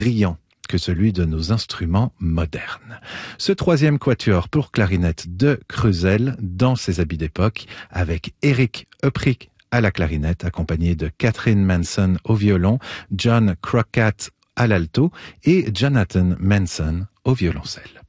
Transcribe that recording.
brillant que celui de nos instruments modernes. Ce troisième quatuor pour clarinette de Creusel dans ses habits d'époque avec Eric Öprich à la clarinette accompagné de Catherine Manson au violon, John Crockett à l'alto et Jonathan Manson au violoncelle.